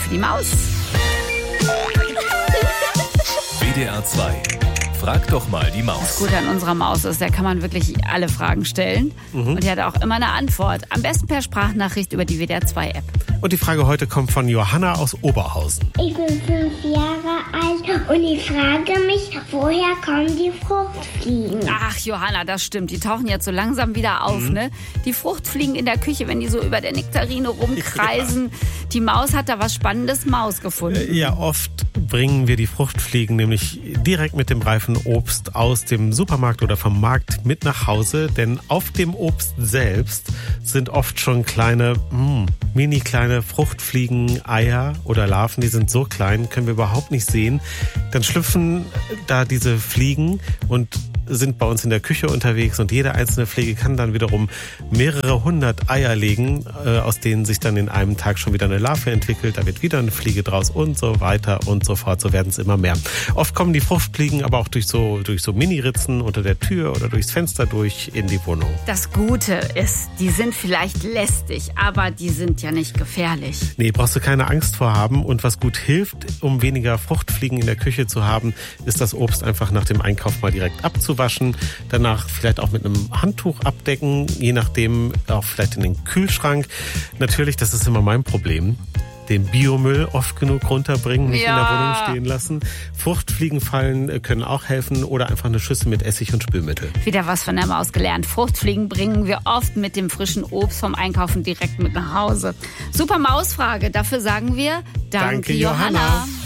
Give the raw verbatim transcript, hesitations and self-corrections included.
für die Maus. W D R zwei. Frag doch mal die Maus. Das Gute an unserer Maus ist, der kann man wirklich alle Fragen stellen. Mhm. Und die hat auch immer eine Antwort. Am besten per Sprachnachricht über die W D R zwei App. Und die Frage heute kommt von Johanna aus Oberhausen. Ich bin fünf Jahre alt und ich frage mich, woher kommen die Fruchtfliegen? Ach, Johanna, das stimmt. Die tauchen jetzt so langsam wieder auf, mhm. ne? Die Fruchtfliegen in der Küche, wenn die so über der Nektarine rumkreisen. Ja. Die Maus hat da was Spannendes Maus gefunden. Ja, oft bringen wir die Fruchtfliegen nämlich direkt mit dem reifen Obst aus dem Supermarkt oder vom Markt mit nach Hause. Denn auf dem Obst selbst sind oft schon kleine, mh, mini kleine Fruchtfliegen, Eier oder Larven. Die sind so klein, können wir überhaupt nicht sehen. Dann schlüpfen da diese Fliegen und sind bei uns in der Küche unterwegs und jede einzelne Fliege kann dann wiederum mehrere hundert Eier legen, äh, aus denen sich dann in einem Tag schon wieder eine Larve entwickelt. Da wird wieder eine Fliege draus und so weiter und so fort. So werden es immer mehr. Oft kommen die Fruchtfliegen aber auch durch so, durch so Mini-Ritzen unter der Tür oder durchs Fenster durch in die Wohnung. Das Gute ist, die sind vielleicht lästig, aber die sind ja nicht gefährlich. Nee, brauchst du keine Angst vor haben. Und was gut hilft, um weniger Fruchtfliegen in der Küche zu haben, ist das Obst einfach nach dem Einkauf mal direkt abzuwaschen. Danach vielleicht auch mit einem Handtuch abdecken, je nachdem auch vielleicht in den Kühlschrank. Natürlich, das ist immer mein Problem, den Biomüll oft genug runterbringen, nicht ja. in der Wohnung stehen lassen. Fruchtfliegenfallen können auch helfen oder einfach eine Schüssel mit Essig und Spülmittel. Wieder was von der Maus gelernt. Fruchtfliegen bringen wir oft mit dem frischen Obst vom Einkaufen direkt mit nach Hause. Super Mausfrage, dafür sagen wir Danke, Danke Johanna. Johanna.